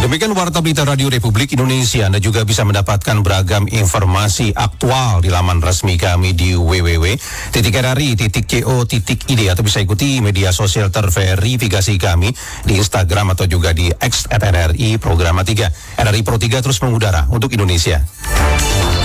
Demikian Warta Berita Radio Republik Indonesia. Anda juga bisa mendapatkan beragam informasi aktual di laman resmi kami di www.rri.co.id atau bisa ikuti media sosial terverifikasi kami di Instagram atau juga di X @RRI Programa 3. RRI Pro 3 terus mengudara untuk Indonesia.